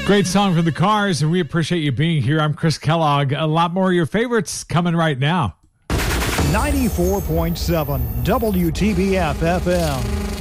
Great song from the Cars, and we appreciate you being here. I'm Chris Kellogg. A lot more of your favorites coming right now. 94.7 WTBF FM.